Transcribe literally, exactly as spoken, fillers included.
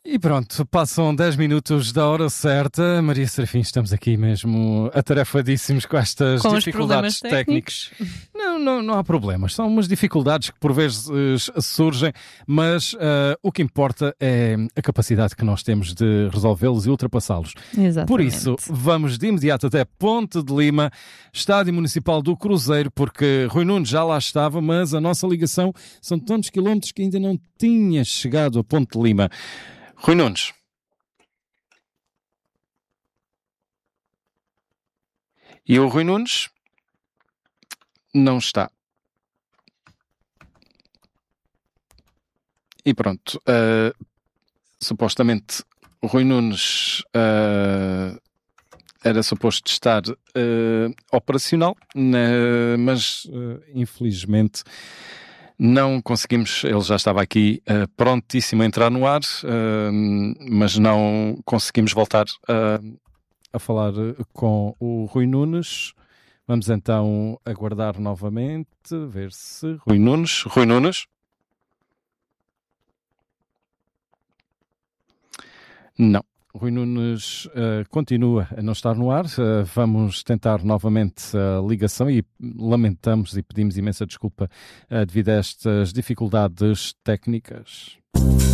E pronto, passam dez minutos da hora certa. Maria Serafim, estamos aqui mesmo atarefadíssimos com estas Com os dificuldades problemas técnicas. Não, não, não há problemas, são umas dificuldades que por vezes uh, surgem, mas uh, o que importa é a capacidade que nós temos de resolvê-los e ultrapassá-los. Exatamente. Por isso, vamos de imediato até Ponte de Lima, Estádio Municipal do Cruzeiro, porque Rui Nunes já lá estava, mas a nossa ligação são tantos quilómetros que ainda não tinha chegado a Ponte de Lima. Rui Nunes. E o Rui Nunes não está. E pronto. Uh, supostamente o Rui Nunes uh, era suposto estar uh, operacional, né, mas uh, infelizmente não conseguimos. Ele já estava aqui uh, prontíssimo a entrar no ar, uh, mas não conseguimos voltar uh, a falar com o Rui Nunes. Vamos então aguardar novamente, ver se... Rui Nunes, Rui Nunes. Não. Rui Nunes uh, continua a não estar no ar. Uh, vamos tentar novamente a ligação e lamentamos e pedimos imensa desculpa uh, devido a estas dificuldades técnicas.